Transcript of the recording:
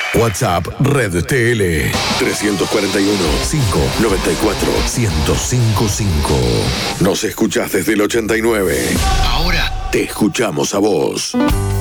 WhatsApp Red TL 341-594-1055. Nos escuchás desde el 89. Ahora te escuchamos a vos.